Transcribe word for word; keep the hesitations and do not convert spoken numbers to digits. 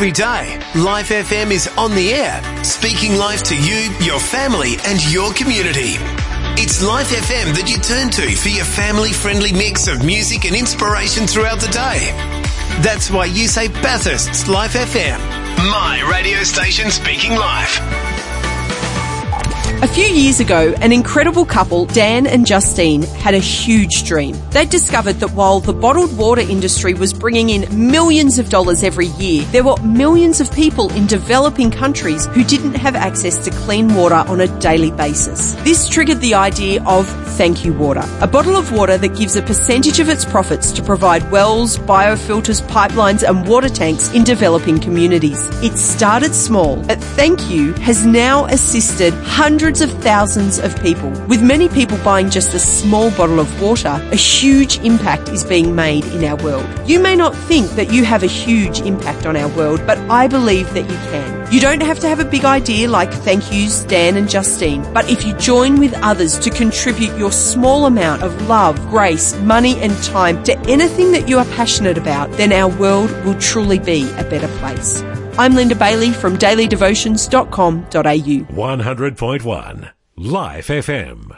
Every day, Life F M is on the air, speaking life to you, your family and your community. It's Life F M that you turn to for your family-friendly mix of music and inspiration throughout the day. That's why you say Bathurst's Life F M, my radio station speaking life. A few years ago, an incredible couple, Dan and Justine, had a huge dream. They discovered that while the bottled water industry was bringing in millions of dollars every year, there were millions of people in developing countries who didn't have access to clean water on a daily basis. This triggered the idea of Thank You Water, a bottle of water that gives a percentage of its profits to provide wells, biofilters, pipelines and water tanks in developing communities. It started small, but Thank You has now assisted hundreds of thousands of people. With many people buying just a small bottle of water, a huge impact is being made in our world. You may not think that you have a huge impact on our world, but I believe that you can. You don't have to have a big idea like Thank Yous, Dan and Justine, but if you join with others to contribute your small amount of love, grace, money and time to anything that you are passionate about, then our world will truly be a better place. I'm Linda Bailey from daily devotions dot com dot a u. one hundred point one Life F M.